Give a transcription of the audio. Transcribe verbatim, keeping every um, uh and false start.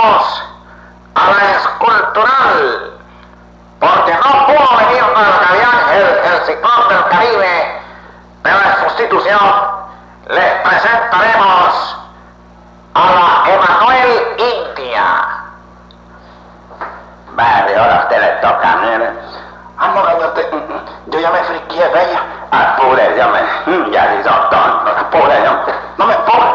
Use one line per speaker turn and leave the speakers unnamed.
pasemos a la escultural, porque no pudo venir Margarí Ángel, el ciclón del Caribe, pero en sustitución les presentaremos a la Emanuel India.
Vale, ahora a usted le toca, mire.
Ah, no, yo, te, yo ya me friqué de ella.
Apure, yo me... Ya, si son tontos, apure, yo...
No me ponga.